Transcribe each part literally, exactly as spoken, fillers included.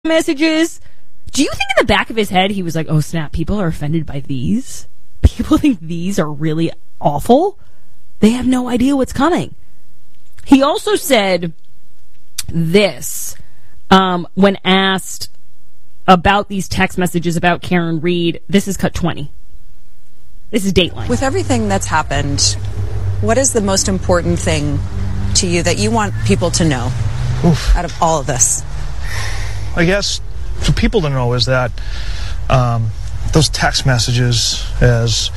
messages. Do you think in the back of his head he was like, oh snap, people are offended by these? People think these are really awful? They have no idea what's coming. He also said this um, when asked about these text messages about Karen Read. This is cut twenty. This is Dateline. With everything that's happened, what is the most important thing to you that you want people to know Oof. out of all of this? I guess for people to know is that um, those text messages, as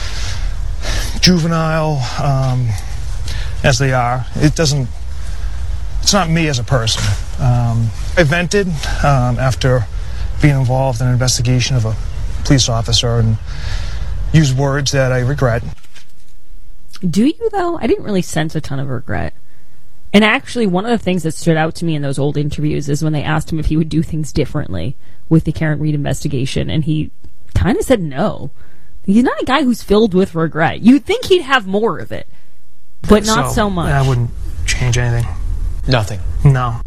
juvenile um, as they are, it doesn't, it's not me as a person. Um, I vented um, after being involved in an investigation of a police officer and used words that I regret. Do you, though? I didn't really sense a ton of regret. And actually, one of the things that stood out to me in those old interviews is when they asked him if he would do things differently with the Karen Read investigation, and he kind of said no. He's not a guy who's filled with regret. You'd think he'd have more of it, but not so, so much. I wouldn't change anything. Nothing. No.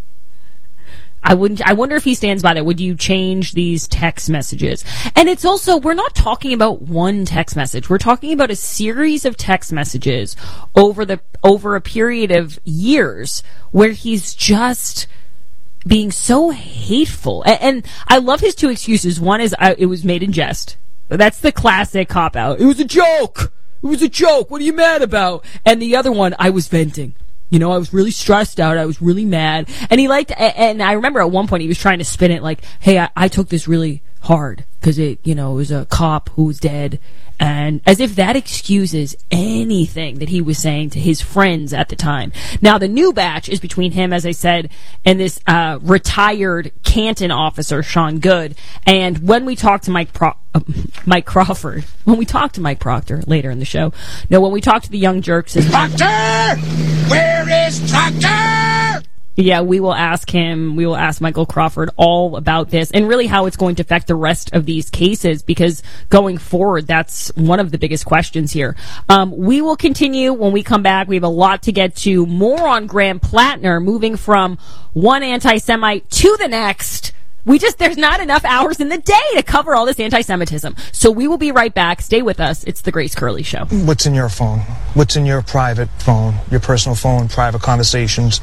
I wouldn't. I wonder if he stands by that. Would you change these text messages? And it's also, we're not talking about one text message. We're talking about a series of text messages over the over a period of years where he's just being so hateful. And, and I love his two excuses. One is I, it was made in jest. That's the classic cop out. It was a joke. It was a joke. What are you mad about? And the other one, I was venting. You know, I was really stressed out. I was really mad. And he liked, and I remember at one point he was trying to spin it like, hey, I, I took this really hard because it, you know, it was a cop who was dead. And as if that excuses anything that he was saying to his friends at the time. Now, the new batch is between him, as I said, and this uh, retired Canton officer, Sean Good. And when we talk to Mike Pro- uh, Mike Crawford, when we talk to Mike Proctor later in the show, no, when we talk to the young jerks... Proctor! Where is Proctor? Yeah, we will ask him, we will ask Michael Crawford all about this and really how it's going to affect the rest of these cases, because going forward, that's one of the biggest questions here. Um, we will continue when we come back. We have a lot to get to. More on Graham Plattner, moving from one anti-Semite to the next. We just, there's not enough hours in the day to cover all this anti-Semitism. So we will be right back. Stay with us. It's the Grace Curley Show. What's in your phone? What's in your private phone? Your personal phone, private conversations?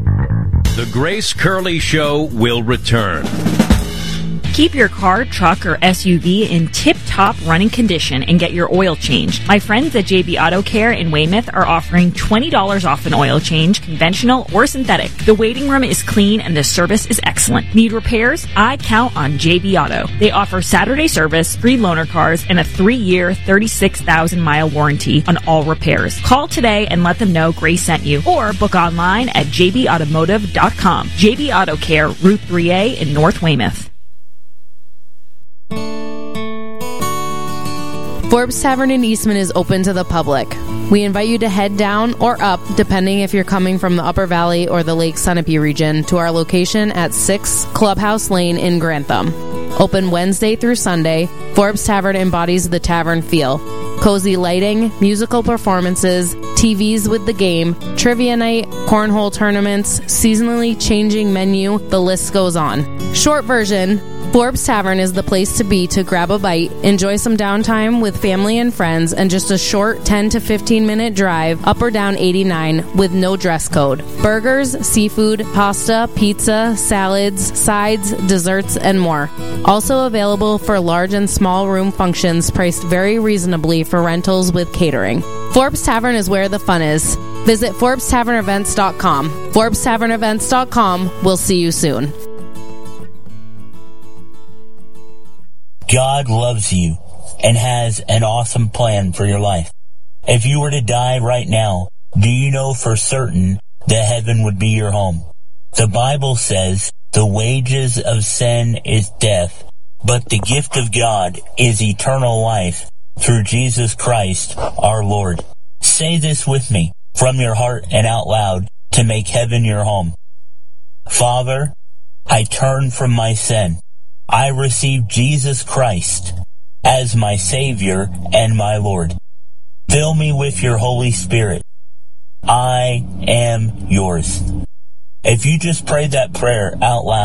The Grace Curley Show will return. Keep your car, truck, or S U V in tip-top running condition and get your oil changed. My friends at J B Auto Care in Weymouth are offering twenty dollars off an oil change, conventional or synthetic. The waiting room is clean and the service is excellent. Need repairs? I count on J B Auto. They offer Saturday service, free loaner cars, and a three-year, thirty-six thousand mile warranty on all repairs. Call today and let them know Grace sent you, or book online at j b automotive dot com. J B Auto Care, Route three A in North Weymouth. Forbes Tavern in Eastman is open to the public. We invite you to head down or up, depending if you're coming from the Upper Valley or the Lake Sunapee region, to our location at six Clubhouse Lane in Grantham. Open Wednesday through Sunday, Forbes Tavern embodies the tavern feel. Cozy lighting, musical performances, T Vs with the game, trivia night, cornhole tournaments, seasonally changing menu, the list goes on. Short version, Forbes Tavern is the place to be to grab a bite, enjoy some downtime with family and friends, and just a short ten to fifteen minute drive up or down eighty-nine with no dress code. Burgers, seafood, pasta, pizza, salads, sides, desserts, and more. Also available for large and small room functions, priced very reasonably for rentals with catering. Forbes Tavern is where the fun is. Visit Forbes Tavern Events dot com. Forbes Tavern Events dot com. We'll see you soon. God loves you and has an awesome plan for your life. If you were to die right now, do you know for certain that heaven would be your home? The Bible says the wages of sin is death, but the gift of God is eternal life through Jesus Christ our Lord. Say this with me from your heart and out loud to make heaven your home. Father, I turn from my sin. I receive Jesus Christ as my Savior and my Lord. Fill me with your Holy Spirit. I am yours. If you just prayed that prayer out loud,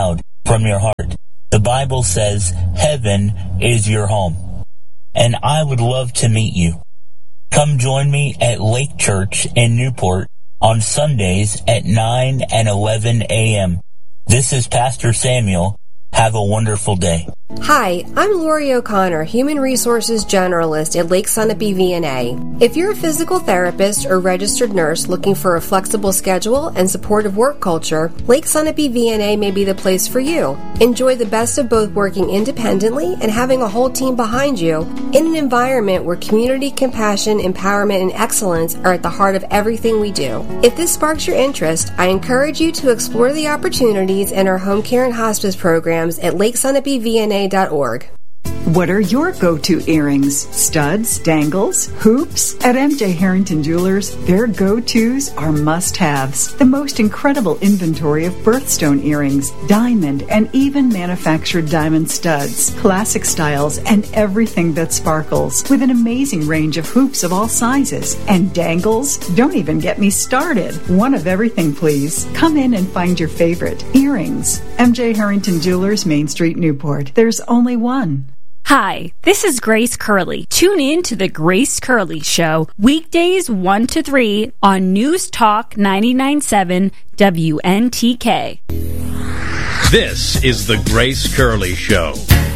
from your heart. The Bible says heaven is your home. And I would love to meet you. Come join me at Lake Church in Newport on Sundays at nine and eleven a.m. This is Pastor Samuel. Have a wonderful day. Hi, I'm Lori O'Connor, Human Resources Generalist at Lake Sunapee V N A. If you're a physical therapist or registered nurse looking for a flexible schedule and supportive work culture, Lake Sunapee V N A may be the place for you. Enjoy the best of both working independently and having a whole team behind you in an environment where community, compassion, empowerment, and excellence are at the heart of everything we do. If this sparks your interest, I encourage you to explore the opportunities in our home care and hospice programs at lake sunapee v n a dot org. What are your go-to earrings? Studs, dangles, hoops? At M J Harrington Jewelers, their go-tos are must-haves. The most incredible inventory of birthstone earrings, diamond, and even manufactured diamond studs, classic styles, and everything that sparkles, with an amazing range of hoops of all sizes. And dangles? Don't even get me started. One of everything, please. Come in and find your favorite. Earrings. M J Harrington Jewelers, Main Street, Newport. There's only one. Hi, this is Grace Curley. Tune in to the Grace Curley Show, weekdays one to three on News Talk ninety-nine point seven W N T K. This is the Grace Curley Show.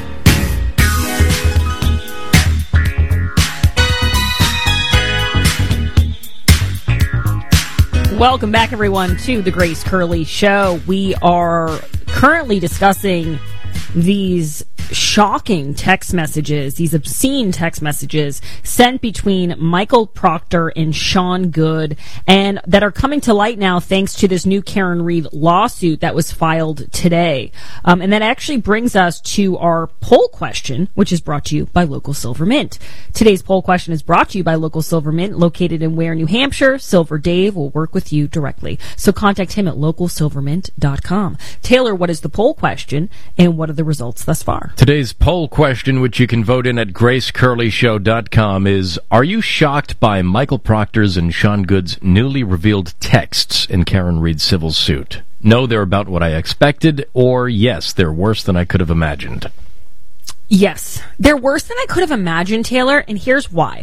Welcome back, everyone, to the Grace Curley Show. We are currently discussing these shocking text messages, these obscene text messages sent between Michael Proctor and Sean Good, and that are coming to light now thanks to this new Karen Read lawsuit that was filed today. Um, and that actually brings us to our poll question, which is brought to you by Local Silver Mint. Today's poll question is brought to you by Local Silver Mint, located in Ware, New Hampshire. Silver Dave will work with you directly. So contact him at local silver mint dot com. Taylor, what is the poll question, and what are the results thus far? Today's poll question, which you can vote in at grace curley show dot com, is: are you shocked by Michael Proctor's and Sean Good's newly revealed texts in Karen Read's civil suit? No, they're about what I expected, or yes, they're worse than I could have imagined. Yes, they're worse than I could have imagined, Taylor, and here's why.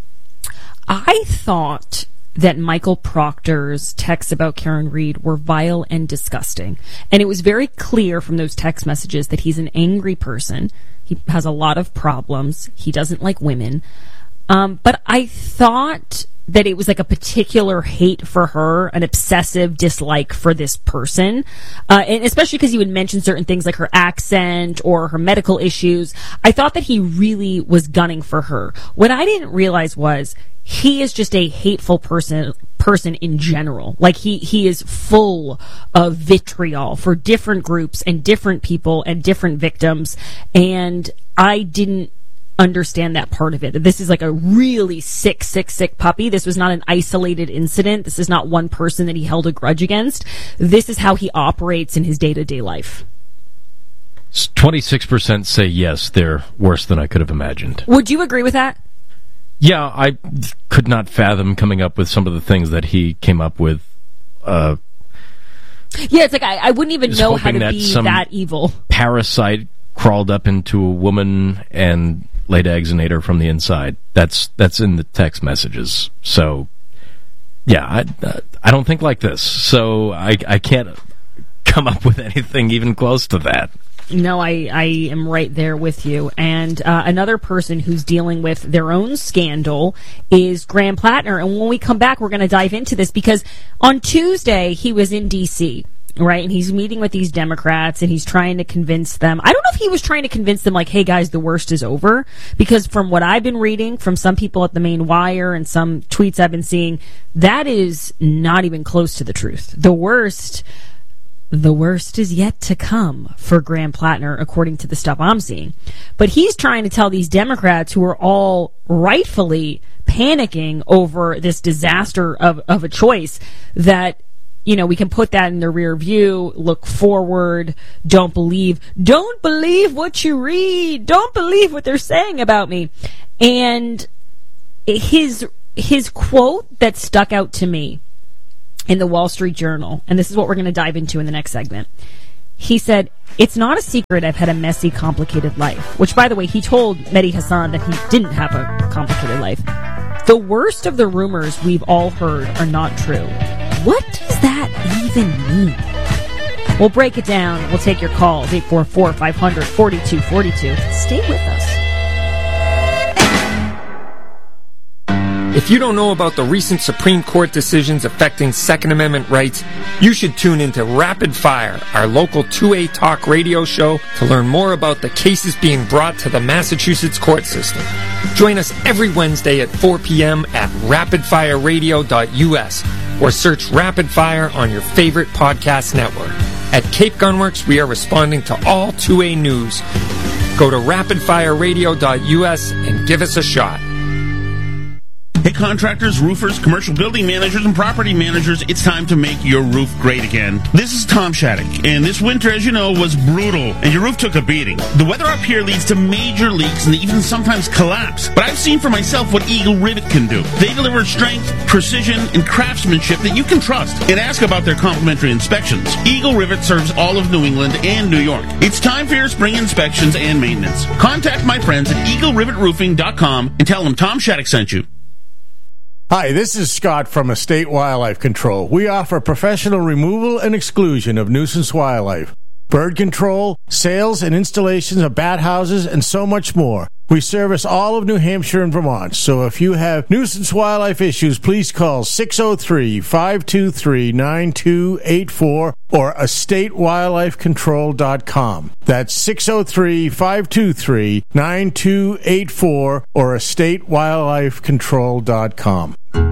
I thought that Michael Proctor's texts about Karen Read were vile and disgusting. And it was very clear from those text messages that he's an angry person. He has a lot of problems. He doesn't like women. Um, but I thought that it was like a particular hate for her, an obsessive dislike for this person. Uh, and especially because he would mention certain things like her accent or her medical issues. I thought that he really was gunning for her. What I didn't realize was he is just a hateful person person in general. Like he, he is full of vitriol for different groups and different people and different victims. And I didn't understand that part of it. This is like a really sick, sick, sick puppy. This was not an isolated incident. This is not one person that he held a grudge against. This is how he operates in his day-to-day life. twenty-six percent say yes, they're worse than I could have imagined. Would you agree with that? Yeah, I could not fathom coming up with some of the things that he came up with. Uh, yeah, it's like I, I wouldn't even know how to that be that evil. Parasite crawled up into a woman and laid eggs and ate her from the inside. That's that's in the text messages. So, yeah, I, I don't think like this. So I, I can't come up with anything even close to that. No, I, I am right there with you. And uh, another person who's dealing with their own scandal is Graham Plattner. And when we come back, we're going to dive into this because on Tuesday, he was in D C, right? And he's meeting with these Democrats and he's trying to convince them. I don't know if he was trying to convince them like, hey guys, the worst is over. Because from what I've been reading from some people at the Main Wire and some tweets I've been seeing, that is not even close to the truth. The worst... The worst is yet to come for Graham Plattner, according to the stuff I'm seeing. But he's trying to tell these Democrats who are all rightfully panicking over this disaster of, of a choice that, you know, we can put that in the rear view, look forward, don't believe, don't believe what you read, don't believe what they're saying about me. And his, his quote that stuck out to me in the Wall Street Journal, and this is what we're going to dive into in the next segment. He said, "It's not a secret I've had a messy, complicated life." Which, by the way, he told Mehdi Hassan that he didn't have a complicated life. "The worst of the rumors we've all heard are not true." What does that even mean? We'll break it down. We'll take your calls, eight four four, five hundred, forty-two forty-two. Stay with us. If you don't know about the recent Supreme Court decisions affecting Second Amendment rights, you should tune into Rapid Fire, our local two A talk radio show, to learn more about the cases being brought to the Massachusetts court system. Join us every Wednesday at four p.m. at rapid fire radio dot u s or search Rapid Fire on your favorite podcast network. At Cape Gunworks, we are responding to all two A news. Go to rapid fire radio dot u s and give us a shot. Hey, contractors, roofers, commercial building managers, and property managers, it's time to make your roof great again. This is Tom Shattuck, and this winter, as you know, was brutal, and your roof took a beating. The weather up here leads to major leaks and even sometimes collapse, but I've seen for myself what Eagle Rivet can do. They deliver strength, precision, and craftsmanship that you can trust, and ask about their complimentary inspections. Eagle Rivet serves all of New England and New York. It's time for your spring inspections and maintenance. Contact my friends at eagle rivet roofing dot com and tell them Tom Shattuck sent you. Hi, this is Scott from Estate Wildlife Control. We offer professional removal and exclusion of nuisance wildlife, bird control, sales and installations of bat houses, and so much more. We service all of New Hampshire and Vermont, so if you have nuisance wildlife issues, please call six oh three, five two three, nine two eight four or estate wildlife control dot com. That's six oh three, five two three, nine two eight four or estate wildlife control dot com.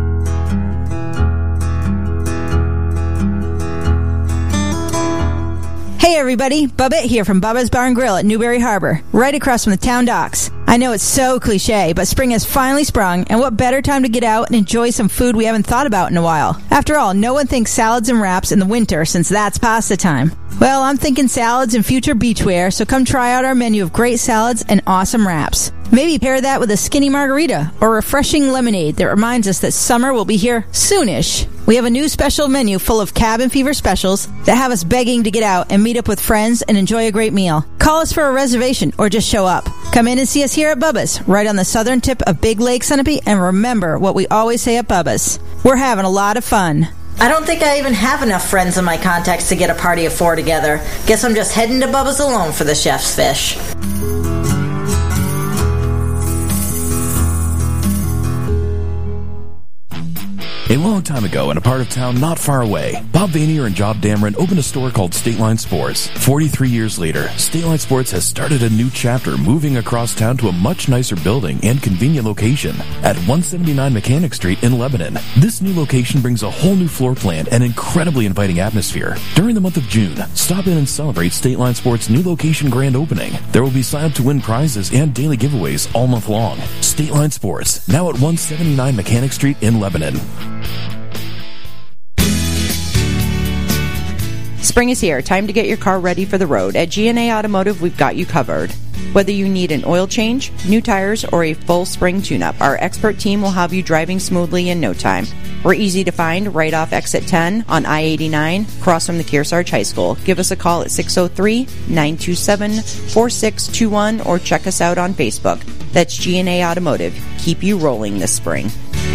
Hey everybody, Bubba here from Bubba's Bar and Grill at Newberry Harbor, right across from the town docks. I know it's so cliche, but spring has finally sprung, and what better time to get out and enjoy some food we haven't thought about in a while. After all, no one thinks salads and wraps in the winter since that's pasta time. Well, I'm thinking salads and future beachwear, so come try out our menu of great salads and awesome wraps. Maybe pair that with a skinny margarita or refreshing lemonade that reminds us that summer will be here soonish. We have a new special menu full of cabin fever specials that have us begging to get out and meet up with friends and enjoy a great meal. Call us for a reservation or just show up. Come in and see us here at Bubba's, right on the southern tip of Big Lake Sunapee, and remember what we always say at Bubba's. We're having a lot of fun. I don't think I even have enough friends in my contacts to get a party of four together. Guess I'm just heading to Bubba's alone for the chef's fish. A long time ago, in a part of town not far away, Bob Vanier and Job Dameron opened a store called State Line Sports. forty-three years later, State Line Sports has started a new chapter, moving across town to a much nicer building and convenient location at one seventy-nine Mechanic Street in Lebanon. This new location brings a whole new floor plan and incredibly inviting atmosphere. During the month of June, stop in and celebrate State Line Sports' new location grand opening. There will be sign up to win prizes and daily giveaways all month long. State Line Sports, now at one seventy-nine Mechanic Street in Lebanon. Spring is here. Time to get your car ready for the road. At G and A Automotive, we've got you covered. Whether you need an oil change, new tires, or a full spring tune-up, our expert team will have you driving smoothly in no time. We're easy to find right off exit ten on I eighty-nine, across from the Kearsarge High School. Give us a call at six oh three, nine two seven, four six two one or check us out on Facebook. That's G and A Automotive. Keep you rolling this spring.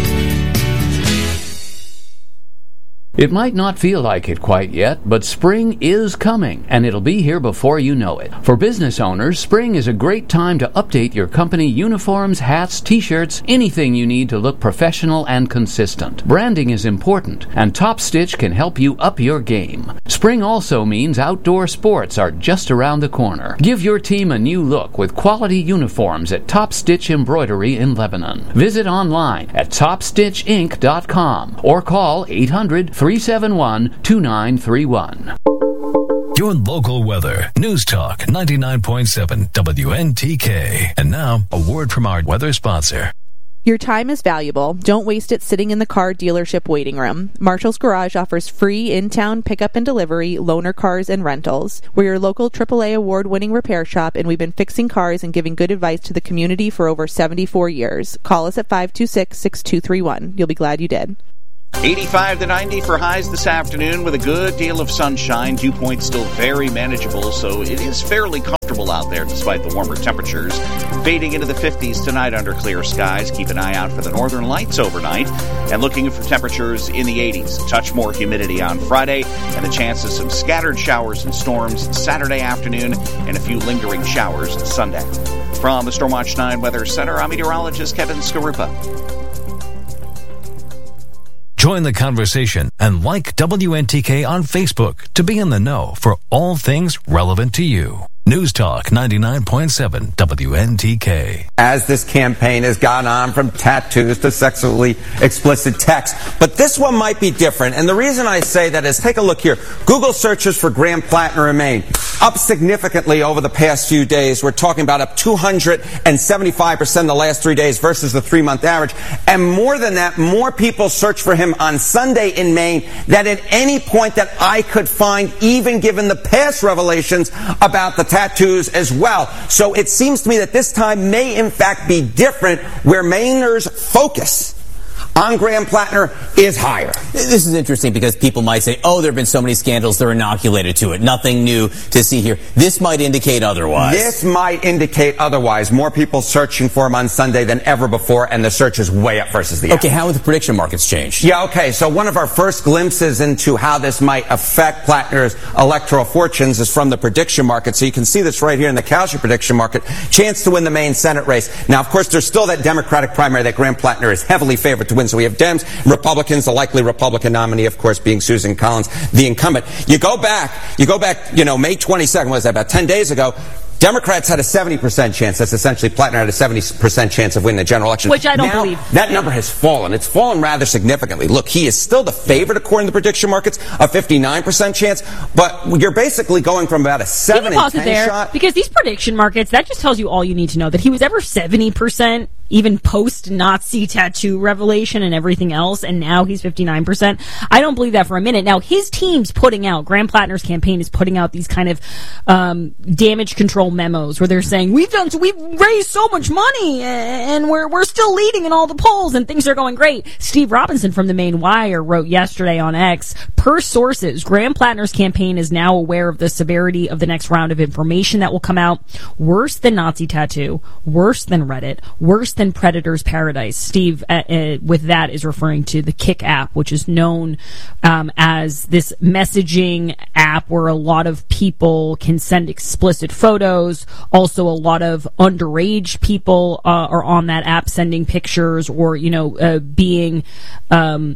It might not feel like it quite yet, but spring is coming, and it'll be here before you know it. For business owners, spring is a great time to update your company uniforms, hats, t-shirts, anything you need to look professional and consistent. Branding is important, and Top Stitch can help you up your game. Spring also means outdoor sports are just around the corner. Give your team a new look with quality uniforms at Top Stitch Embroidery in Lebanon. Visit online at top stitch inc dot com or call eight hundred, three seven one, two nine three one. Your local weather. News Talk ninety-nine point seven W N T K. And now, a word from our weather sponsor. Your time is valuable. Don't waste it sitting in the car dealership waiting room. Marshall's Garage offers free in-town pickup and delivery, loaner cars, and rentals. We're your local triple A award-winning repair shop, and we've been fixing cars and giving good advice to the community for over seventy-four years. Call us at five two six, six two three one. You'll be glad you did. eighty-five to ninety for highs this afternoon with a good deal of sunshine. Dew point still very manageable, so it is fairly comfortable out there despite the warmer temperatures. Fading into the fifties tonight under clear skies. Keep an eye out for the northern lights overnight. And looking for temperatures in the eighties. A touch more humidity on Friday and the chance of some scattered showers and storms Saturday afternoon and a few lingering showers Sunday. From the Stormwatch nine Weather Center, I'm meteorologist Kevin Skarupa. Join the conversation and like W N T K on Facebook to be in the know for all things relevant to you. News Talk ninety-nine point seven W N T K. As this campaign has gone on from tattoos to sexually explicit text. But this one might be different. And the reason I say that is, take a look here. Google searches for Graham Plattner in Maine up significantly over the past few days. We're talking about up two hundred seventy-five percent in the last three days versus the three-month average. And more than that, more people search for him on Sunday in Maine than at any point that I could find, even given the past revelations about the tattoos as well. So it seems to me that this time may in fact be different, where Mainers' focus on Graham Plattner is higher. This is interesting because people might say, oh, there have been so many scandals, they're inoculated to it. Nothing new to see here. This might indicate otherwise. This might indicate otherwise. More people searching for him on Sunday than ever before, and the search is way up versus the Okay, how have the prediction markets changed? Yeah, okay, so one of our first glimpses into how this might affect Plattner's electoral fortunes is from the prediction market. So you can see this right here in the Kalshi prediction market. Chance to win the Maine Senate race. Now, of course, there's still that Democratic primary that Graham Plattner is heavily favored to win. So we have Dems, Republicans, the likely Republican nominee, of course, being Susan Collins, the incumbent. You go back, you go back, you know, May twenty-second, what was that, about ten days ago, Democrats had a seventy percent chance. That's essentially Plattner had a seventy percent chance of winning the general election. Which I don't now, believe. That number has fallen. It's fallen rather significantly. Look, he is still the favorite according to the prediction markets, a fifty-nine percent chance, but you're basically going from about a seven Can you pause in it ten there? shot. Because these prediction markets, that just tells you all you need to know. That he was ever seventy percent, even post-Nazi tattoo revelation and everything else, and now he's fifty-nine percent. I don't believe that for a minute. Now, his team's putting out, Graham Plattner's campaign is putting out these kind of um, damage control memos where they're saying, we've done, we've raised so much money, and we're we're still leading in all the polls, and things are going great. Steve Robinson from the Maine Wire wrote yesterday on X, per sources, Graham Plattner's campaign is now aware of the severity of the next round of information that will come out. Worse than Nazi tattoo, worse than Reddit, worse than Predator's Paradise. Steve, uh, uh, with that, is referring to the Kik app, which is known um, as this messaging app where a lot of people can send explicit photos. Also, a lot of underage people uh, are on that app sending pictures or, you know, uh, being um,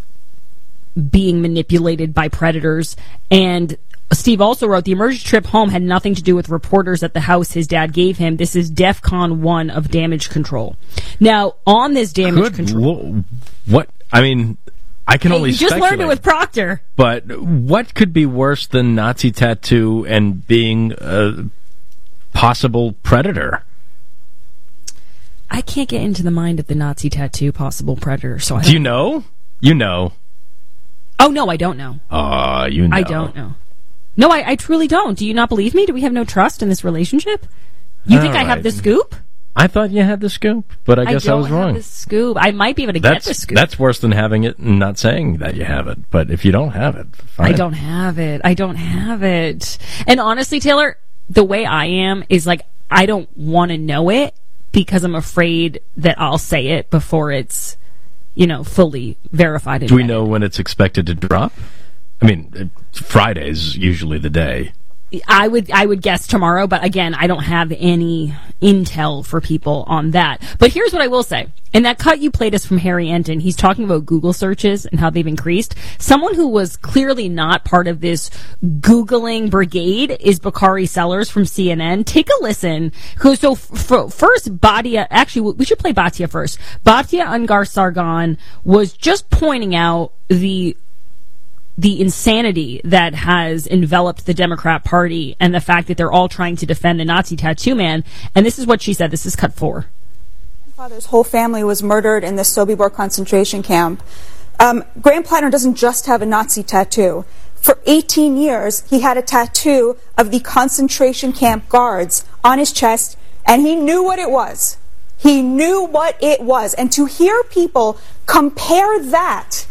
being manipulated by predators. And Steve also wrote, the emergency trip home had nothing to do with reporters at the house his dad gave him. This is DEFCON one of damage control. Now, on this damage Good, control... Lo- what? I mean, I can hey, only you just speculate. learned it with Proctor. But what could be worse than Nazi tattoo and being a possible predator? I can't get into the mind of the Nazi tattoo possible predator. So I Do you know? You know. Oh, no, I don't know. Uh, you know. I don't know. No, I, I truly don't. Do you not believe me? Do we have no trust in this relationship? You All think I right. have the scoop? I thought you had the scoop, but I guess I, don't was wrong. Have the scoop. I might be able to That's get the scoop. that's worse than having it and not saying that you have it. But if you don't have it, fine. I don't have it. I don't have it. And honestly, Taylor, the way I am is like, I don't want to know it because I'm afraid that I'll say it before it's, you know, fully verified. Do we know when it's expected to drop? I mean, Friday's usually the day. I would I would guess tomorrow, but again, I don't have any intel for people on that. But here's what I will say. In that cut you played us from Harry Enton, he's talking about Google searches and how they've increased. Someone who was clearly not part of this Googling brigade is Bakari Sellers from C N N. Take a listen. Who, so f- first, Batia, actually, we should play Batia first. Batia Ungar Sargon was just pointing out the the insanity that has enveloped the Democrat Party and the fact that they're all trying to defend the Nazi tattoo man. And this is what she said. This is cut four. My father's whole family was murdered in the Sobibor concentration camp. Um, Graham Plattner doesn't just have a Nazi tattoo. For eighteen years, he had a tattoo of the concentration camp guards on his chest, and he knew what it was. He knew what it was. And to hear people compare that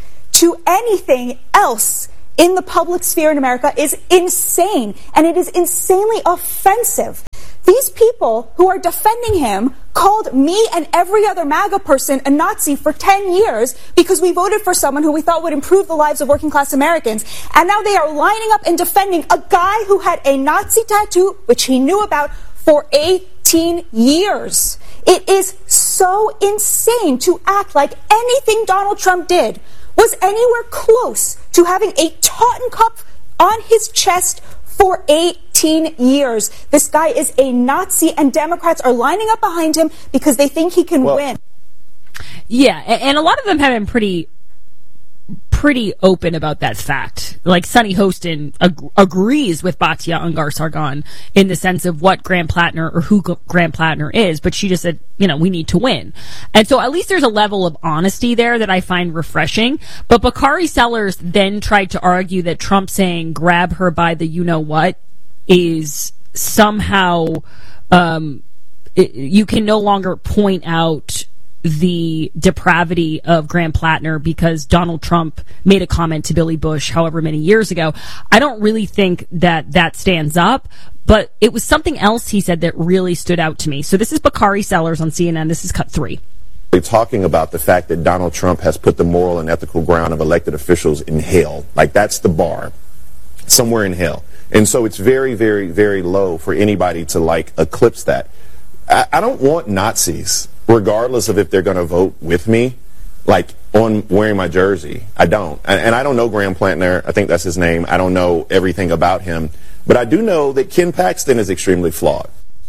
to anything else in the public sphere in America is insane, and it is insanely offensive. These people who are defending him called me and every other MAGA person a Nazi for ten years because we voted for someone who we thought would improve the lives of working class Americans. And now they are lining up and defending a guy who had a Nazi tattoo, which he knew about, for eighteen years. It is so insane to act like anything Donald Trump did was anywhere close to having a Totten Cup on his chest for eighteen years. This guy is a Nazi, and Democrats are lining up behind him because they think he can well, win. Yeah, and a lot of them have been pretty pretty open about that fact. Like Sonny Hostin ag- agrees with Batya Ungar-Sargon in the sense of what Graham Plattner or who G- Graham Plattner is, but she just said, you know, we need to win. And so at least there's a level of honesty there that I find refreshing. But Bakari Sellers then tried to argue that Trump saying grab her by the you-know-what is somehow, um, it, you can no longer point out the depravity of Graham Plattner because Donald Trump made a comment to Billy Bush however many years ago. I don't really think that that stands up, but it was something else he said that really stood out to me. So this is Bakari Sellers on C N N. This is cut three. Talking about the fact that Donald Trump has put the moral and ethical ground of elected officials in hell. Like, that's the bar, somewhere in hell. And so it's very, very, very low for anybody to, like, eclipse that. I, I don't want Nazis, regardless of if they're going to vote with me, like on wearing my jersey. I don't. And, and I don't know Graham Plattner. I think that's his name. I don't know everything about him. But I do know that Ken Paxton is extremely flawed.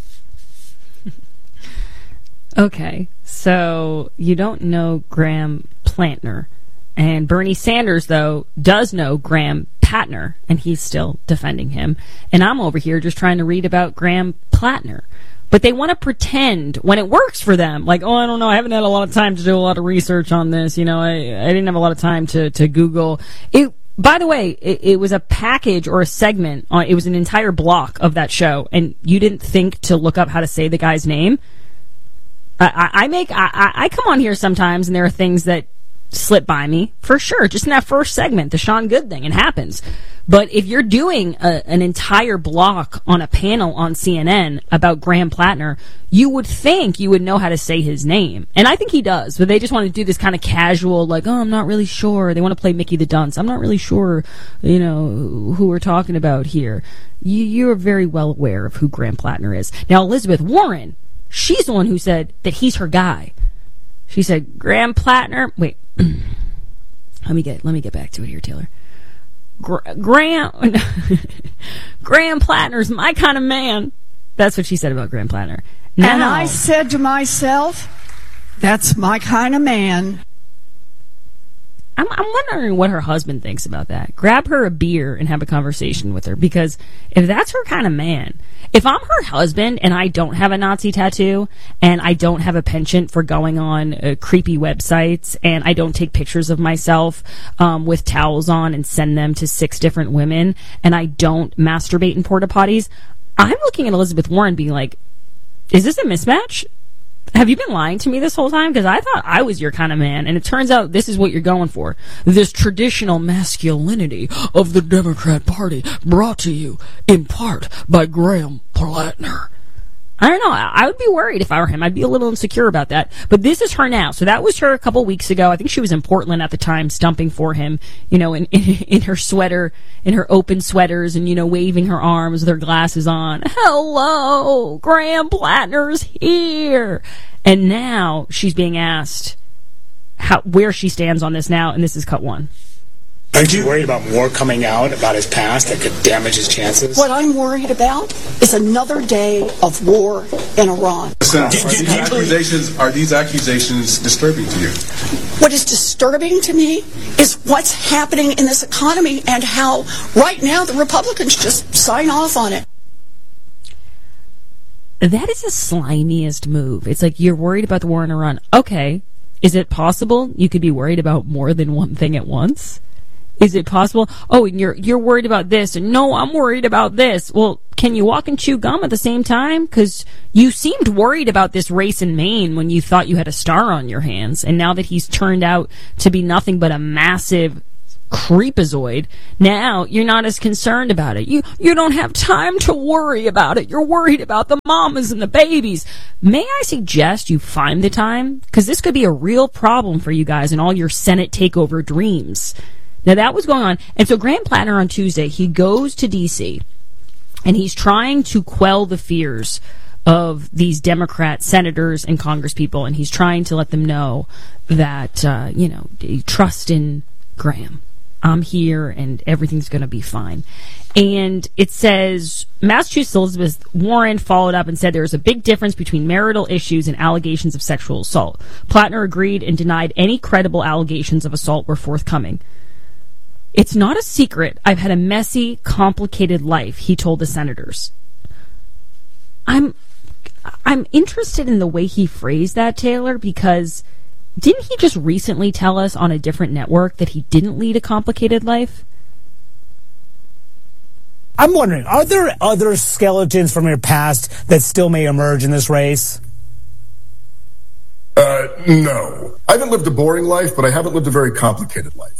Okay. So you don't know Graham Plattner. And Bernie Sanders, though, does know Graham Plattner, and he's still defending him. And I'm over here just trying to read about Graham Plattner. But they want to pretend when it works for them, like, oh, I don't know, I haven't had a lot of time to do a lot of research on this. You know, I, I didn't have a lot of time to, to Google. It, by the way, it, it was a package or a segment. On, it was an entire block of that show, and you didn't think to look up how to say the guy's name. I, I, I make, I, I come on here sometimes, and there are things that slip by me, for sure. Just in that first segment, the Sean Good thing, it happens. But if you're doing a, an entire block on a panel on C N N about Graham Plattner, you would think you would know how to say his name. And I think he does, but they just want to do this kind of casual, like, oh, I'm not really sure. They want to play Mickey the Dunce. I'm not really sure, you know, who we're talking about here. You, you're very well aware of who Graham Plattner is. Now, Elizabeth Warren, she's the one who said that he's her guy. She said, Graham Plattner, wait, let me get, let me get back to it here, Taylor. Gra- Graham, Graham Plattner's my kind of man. That's what she said about Graham Plattner. Now, and I said to myself, that's my kind of man. I'm, I'm wondering what her husband thinks about that. Grab her a beer and have a conversation with her, because if that's her kind of man, if I'm her husband and I don't have a Nazi tattoo and I don't have a penchant for going on uh, creepy websites and I don't take pictures of myself um, with towels on and send them to six different women and I don't masturbate in porta potties, I'm looking at Elizabeth Warren being like, is this a mismatch? Have you been lying to me this whole time? Because I thought I was your kind of man, and it turns out this is what you're going for. This traditional masculinity of the Democrat Party, brought to you in part by Graham Plattner. I don't know. I would be worried if I were him. I'd be a little insecure about that. But this is her now. So that was her a couple weeks ago. I think she was in Portland at the time, stumping for him, you know, in, in, in her sweater, in her open sweaters, and, you know, waving her arms with her glasses on. Hello, Graham Plattner's here. And now she's being asked how, where she stands on this now, and this is cut one. Aren't you worried about more coming out about his past that could damage his chances? What I'm worried about is another day of war in Iran. Listen, are, these accusations, are these accusations disturbing to you? What is disturbing to me is what's happening in this economy and how right now the Republicans just sign off on it. That is the slimiest move. It's like, you're worried about the war in Iran. Okay, is it possible you could be worried about more than one thing at once? Is it possible? Oh, and you're you're worried about this, and no, I'm worried about this. Well, can you walk and chew gum at the same time? Because you seemed worried about this race in Maine when you thought you had a star on your hands. And now that he's turned out to be nothing but a massive creepazoid, now you're not as concerned about it. You you don't have time to worry about it. You're worried about the mamas and the babies. May I suggest you find the time? Because this could be a real problem for you guys and all your Senate takeover dreams. Now, that was going on. And so Graham Plattner on Tuesday, he goes to D C, and he's trying to quell the fears of these Democrat senators and congresspeople, and he's trying to let them know that, uh, you know, trust in Graham. I'm here, and everything's going to be fine. And it says, Massachusetts Elizabeth Warren followed up and said there is a big difference between marital issues and allegations of sexual assault. Plattner agreed and denied any credible allegations of assault were forthcoming. It's not a secret I've had a messy, complicated life, he told the senators. I'm I'm interested in the way he phrased that, Taylor, because didn't he just recently tell us on a different network that he didn't lead a complicated life? I'm wondering, are there other skeletons from your past that still may emerge in this race? Uh, no. I haven't lived a boring life, but I haven't lived a very complicated life.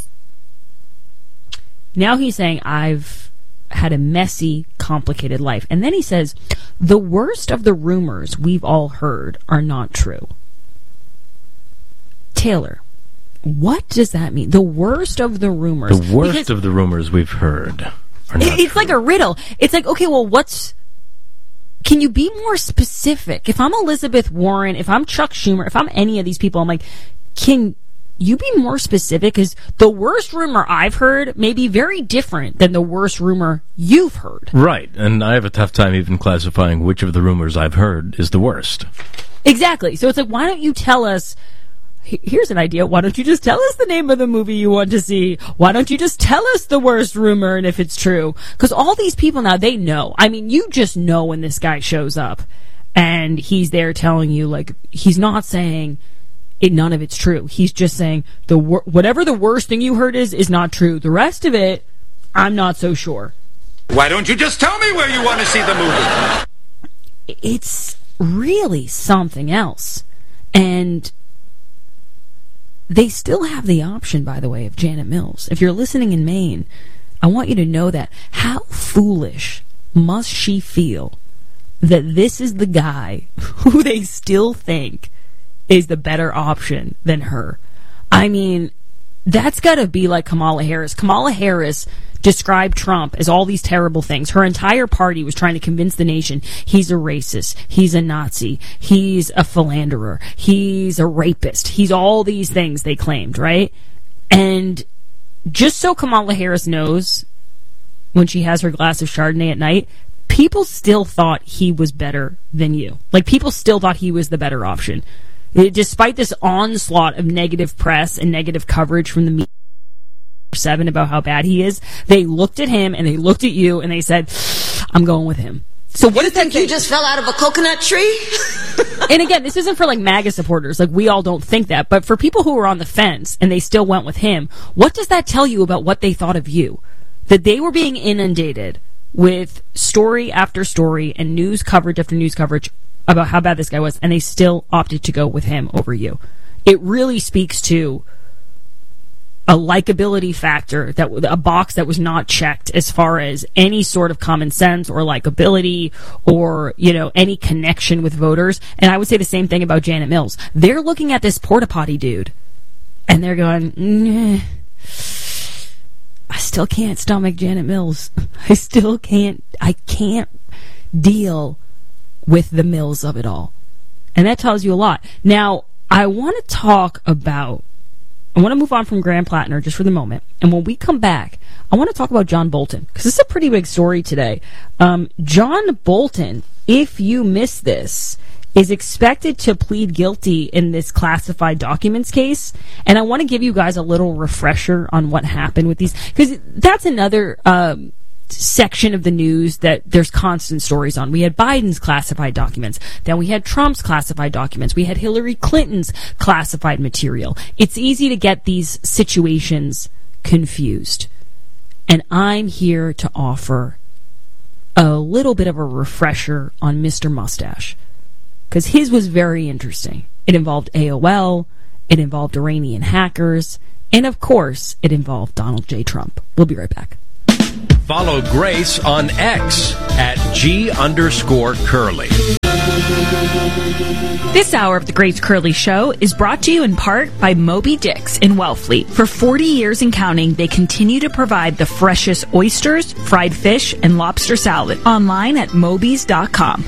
Now he's saying, I've had a messy, complicated life. And then he says, the worst of the rumors we've all heard are not true. Taylor, what does that mean? The worst of the rumors. The worst because of the rumors we've heard are not it, It's true. like a riddle. It's like, okay, well, what's... Can you be more specific? If I'm Elizabeth Warren, if I'm Chuck Schumer, if I'm any of these people, I'm like, can you be more specific? Because the worst rumor I've heard may be very different than the worst rumor you've heard. Right, and I have a tough time even classifying which of the rumors I've heard is the worst. Exactly. So it's like, why don't you tell us... Here's an idea. Why don't you just tell us the name of the movie you want to see? Why don't you just tell us the worst rumor and if it's true? Because all these people now, they know. I mean, you just know when this guy shows up and he's there telling you, like, he's not saying it, none of it's true. He's just saying the wor- whatever the worst thing you heard is, is not true. The rest of it, I'm not so sure. Why don't you just tell me where you want to see the movie? It's really something else. And they still have the option, by the way, of Janet Mills. If you're listening in Maine, I want you to know that. How foolish must she feel that this is the guy who they still think is the better option than her? I mean, that's got to be like Kamala Harris. Kamala Harris described Trump as all these terrible things. Her entire party was trying to convince the nation he's a racist, he's a Nazi, he's a philanderer, he's a rapist, he's all these things they claimed, right? And just so Kamala Harris knows, when she has her glass of Chardonnay at night, people still thought he was better than you. Like, people still thought he was the better option. Despite this onslaught of negative press and negative coverage from the media seven about how bad he is, they looked at him and they looked at you and they said, I'm going with him. So what you does think that you just fell out of a coconut tree? And again, this isn't for like MAGA supporters. Like, we all don't think that. But for people who are on the fence and they still went with him, what does that tell you about what they thought of you? That they were being inundated with story after story and news coverage after news coverage about how bad this guy was, and they still opted to go with him over you. It really speaks to a likability factor, that a box that was not checked as far as any sort of common sense or likability or, you know, any connection with voters. And I would say the same thing about Janet Mills. They're looking at this porta potty dude and they're going, nah, I still can't stomach Janet Mills. I still can't, I can't deal with the Mills of it all. And that tells you a lot. Now, I want to talk about I want to move on from Graham Plattner just for the moment. And when we come back, I want to talk about John Bolton, because this is a pretty big story today. Um, John Bolton, if you miss this, is expected to plead guilty in this classified documents case. And I want to give you guys a little refresher on what happened with these, because that's another um, section of the news that there's constant stories on. We had Biden's classified documents, then we had Trump's classified documents, we had Hillary Clinton's classified material. It's easy to get these situations confused, and I'm here to offer a little bit of a refresher on Mister Mustache, because his was very interesting. It involved A O L, it involved Iranian hackers, and of course, it involved Donald J. Trump. We'll be right back. Follow Grace on X at G underscore Curly. This hour of the Grace Curly Show is brought to you in part by Moby Dick's in Wellfleet. For forty years and counting, they continue to provide the freshest oysters, fried fish, and lobster salad. Online at mobys dot com.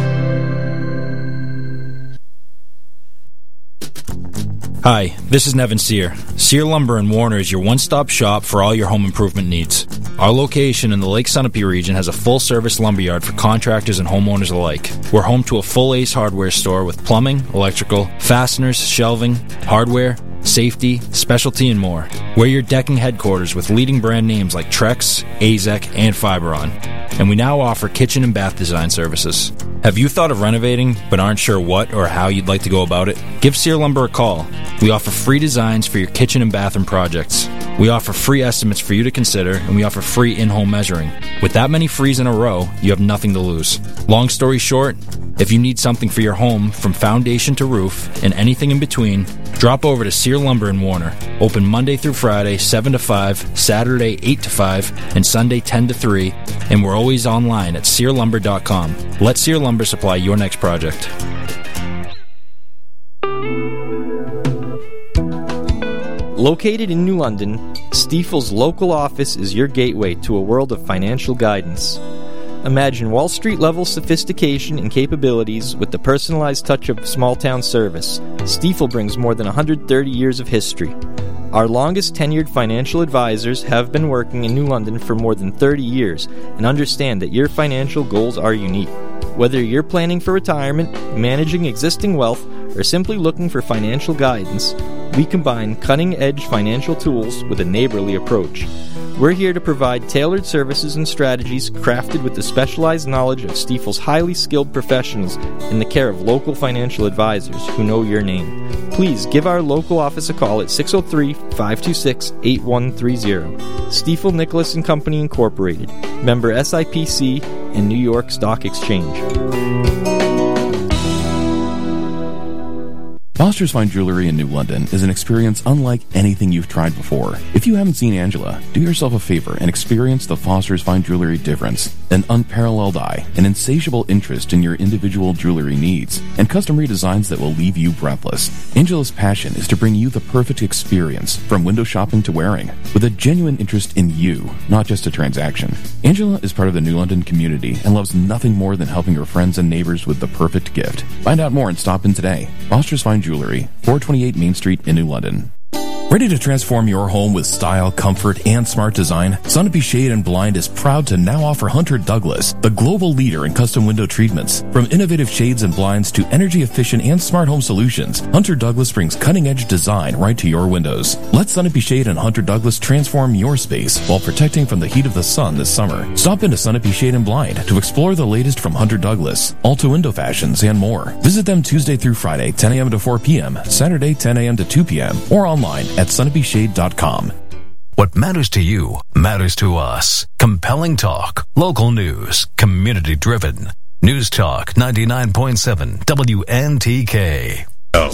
Hi, this is Nevin Sear. Sear Lumber in Warner is your one-stop shop for all your home improvement needs. Our location in the Lake Sunapee region has a full-service lumberyard for contractors and homeowners alike. We're home to a full Ace Hardware store with plumbing, electrical, fasteners, shelving, hardware, safety, specialty, and more. We're your decking headquarters with leading brand names like Trex, Azek, and Fiberon. And we now offer kitchen and bath design services. Have you thought of renovating but aren't sure what or how you'd like to go about it? Give Sear Lumber a call. We offer free designs for your kitchen and bathroom projects. We offer free estimates for you to consider, and we offer free in-home measuring. With that many frees in a row, you have nothing to lose. Long story short, if you need something for your home from foundation to roof and anything in between, drop over to Sear Lumber in Warner. Open Monday through Friday, seven to five, Saturday, eight to five, and Sunday, ten to three, and we're always online at sear lumber dot com. Let Sear Lumber supply your next project. Located in New London, Stifel's local office is your gateway to a world of financial guidance. Imagine Wall Street-level sophistication and capabilities with the personalized touch of small-town service. Stifel brings more than one hundred thirty years of history. Our longest tenured financial advisors have been working in New London for more than thirty years and understand that your financial goals are unique. Whether you're planning for retirement, managing existing wealth, or simply looking for financial guidance, we combine cutting-edge financial tools with a neighborly approach. We're here to provide tailored services and strategies crafted with the specialized knowledge of Stifel's highly skilled professionals in the care of local financial advisors who know your name. Please give our local office a call at six oh three, five two six, eight one three zero. Stiefel Nicholas and Company Incorporated, member S I P C and New York Stock Exchange. Foster's Fine Jewelry in New London is an experience unlike anything you've tried before. If you haven't seen Angela, do yourself a favor and experience the Foster's Fine Jewelry difference. An unparalleled eye, an insatiable interest in your individual jewelry needs, and custom redesigns that will leave you breathless. Angela's passion is to bring you the perfect experience, from window shopping to wearing, with a genuine interest in you, not just a transaction. Angela is part of the New London community and loves nothing more than helping her friends and neighbors with the perfect gift. Find out more and stop in today. Foster's Fine Jewelry, four twenty-eight Main Street in New London. Ready to transform your home with style, comfort, and smart design? Sunapee Shade and Blind is proud to now offer Hunter Douglas, the global leader in custom window treatments. From innovative shades and blinds to energy-efficient and smart home solutions, Hunter Douglas brings cutting-edge design right to your windows. Let Sunapee Shade and Hunter Douglas transform your space while protecting from the heat of the sun this summer. Stop into Sunapee Shade and Blind to explore the latest from Hunter Douglas, Alta Window Fashions, and more. Visit them Tuesday through Friday, ten a.m. to four p.m., Saturday, ten a.m. to two p.m., or online at sunapee shade dot com. What matters to you matters to us. Compelling talk, local news, community driven. News Talk ninety-nine point seven W N T K. Oh.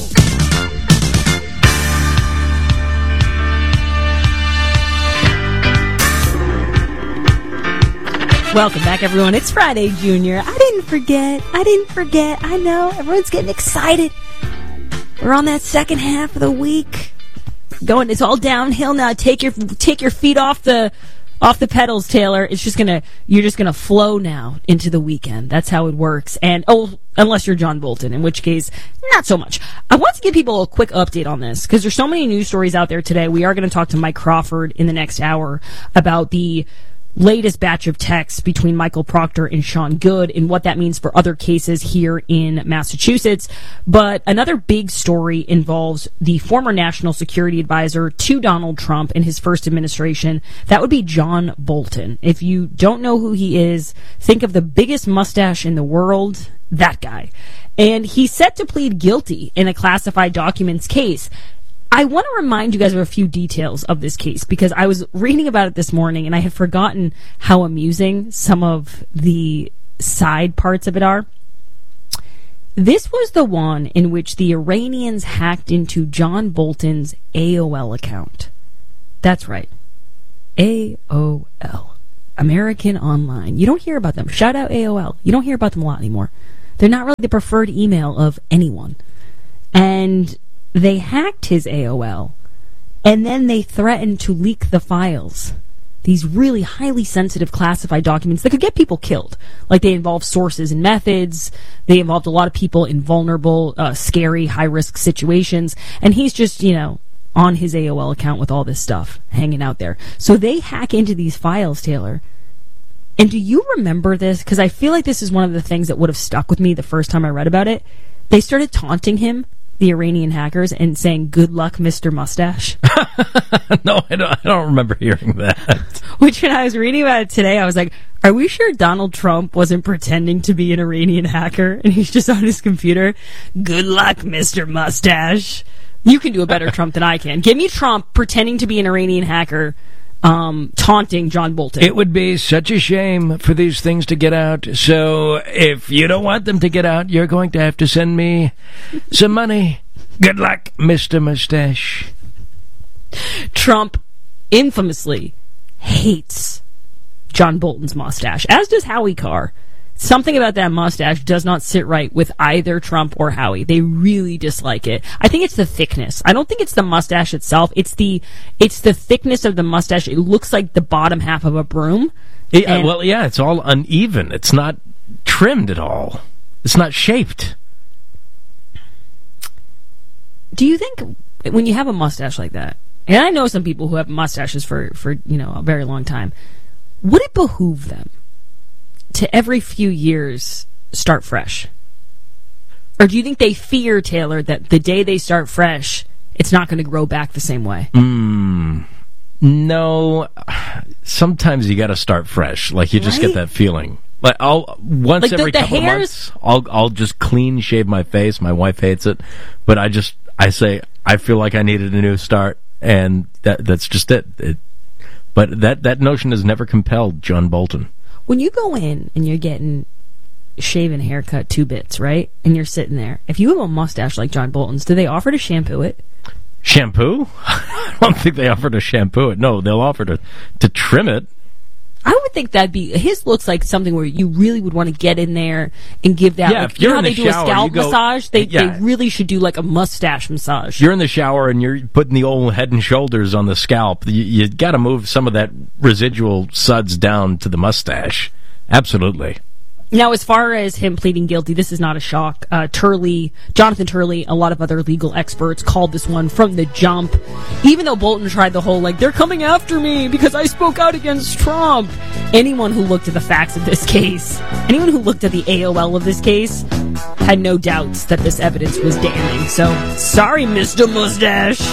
Welcome back, everyone. It's Friday, Junior. I didn't forget. I didn't forget. I know. Everyone's getting excited. We're on that second half of the week. Going, it's all downhill now. Take your take your feet off the off the pedals, Taylor. It's just gonna you're just gonna flow now into the weekend. That's how it works. And oh, unless you're John Bolton, in which case, not so much. I want to give people a quick update on this because there's so many news stories out there today. We are going to talk to Mike Crawford in the next hour about the latest batch of texts between Michael Proctor and Sean Good and what that means for other cases here in Massachusetts. But another big story involves the former national security advisor to Donald Trump in his first administration. That would be John Bolton. If you don't know who he is, think of the biggest mustache in the world, that guy. And he's set to plead guilty in a classified documents case. I want to remind you guys of a few details of this case because I was reading about it this morning and I had forgotten how amusing some of the side parts of it are. This was the one in which the Iranians hacked into John Bolton's A O L account. That's right. A O L. American Online. You don't hear about them. Shout out A O L. You don't hear about them a lot anymore. They're not really the preferred email of anyone. And they hacked his A O L, and then they threatened to leak the files. These really highly sensitive classified documents that could get people killed. Like they involved sources and methods. They involved a lot of people in vulnerable, uh, scary, high-risk situations. And he's just, you know, on his A O L account with all this stuff hanging out there. So they hack into these files, Taylor. And do you remember this? Because I feel like this is one of the things that would have stuck with me the first time I read about it. They started taunting him, the Iranian hackers, and saying, "Good luck, Mister Mustache." No, I don't, I don't remember hearing that. Which, when I was reading about it today, I was like, are we sure Donald Trump wasn't pretending to be an Iranian hacker and he's just on his computer? "Good luck, Mister Mustache." You can do a better Trump than I can. Give me Trump pretending to be an Iranian hacker, um, taunting John Bolton. It would be such a shame for these things to get out. So if you don't want them to get out, you're going to have to send me some money. Good luck, Mister Mustache. Trump infamously hates John Bolton's mustache, as does Howie Carr. Something about that mustache does not sit right with either Trump or Howie. They really dislike it. I think it's the thickness. I don't think it's the mustache itself. It's the it's the thickness of the mustache. It looks like the bottom half of a broom. Yeah, well, yeah, it's all uneven. It's not trimmed at all. It's not shaped. Do you think when you have a mustache like that, and I know some people who have mustaches for, for you know, a very long time, would it behoove them to every few years start fresh? Or do you think they fear, Taylor, that the day they start fresh, it's not going to grow back the same way? Mm, no. Sometimes you got to start fresh. Like, you just Right? get that feeling. Like, I'll once Like the- every the couple hairs- of months, I'll I'll just clean shave my face. My wife hates it, but I just I say I feel like I needed a new start, and that that's just it. it but that that notion has never compelled John Bolton. When you go in and you're getting shaven haircut two bits, right? And you're sitting there. If you have a mustache like John Bolton's, do they offer to shampoo it? Shampoo? I don't think they offer to shampoo it. No, they'll offer to to trim it. I would think that'd be, his looks like something where you really would want to get in there and give that, Yeah, like, if you you're know how in they the do shower, a scalp you go- massage? They, Yeah. they really should do like a mustache massage. You're in the shower and you're putting the old Head and Shoulders on the scalp. You, you got to move some of that residual suds down to the mustache. Absolutely. Now, as far as him pleading guilty, this is not a shock. Uh, Turley, Jonathan Turley, a lot of other legal experts called this one from the jump. Even though Bolton tried the whole, like, they're coming after me because I spoke out against Trump. Anyone who looked at the facts of this case, anyone who looked at the A O L of this case, had no doubts that this evidence was damning. So, sorry, Mister Mustache.